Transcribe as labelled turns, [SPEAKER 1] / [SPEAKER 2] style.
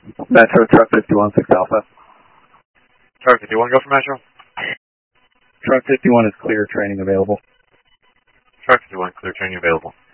[SPEAKER 1] Metro, truck 51, 6 Alpha.
[SPEAKER 2] Truck 51, go for Metro.
[SPEAKER 1] Truck 51 is clear, training available.
[SPEAKER 2] Truck 51, clear training available.